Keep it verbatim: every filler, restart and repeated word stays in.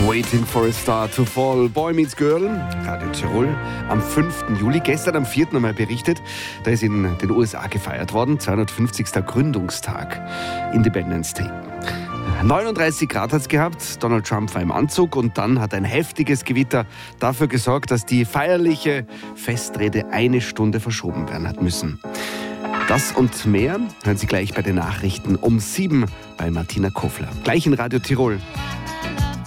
Waiting for a Star to Fall, Boy Meets Girl, Radio Tirol, am fünften Juli. Gestern am vierten einmal berichtet, da ist in den U S A gefeiert worden, zweihundertfünfzigster Gründungstag, Independence Day. neununddreißig Grad hat es gehabt, Donald Trump war im Anzug und dann hat ein heftiges Gewitter dafür gesorgt, dass die feierliche Festrede eine Stunde verschoben werden hat müssen. Das und mehr hören Sie gleich bei den Nachrichten um sieben bei Martina Kofler. Gleich in Radio Tirol.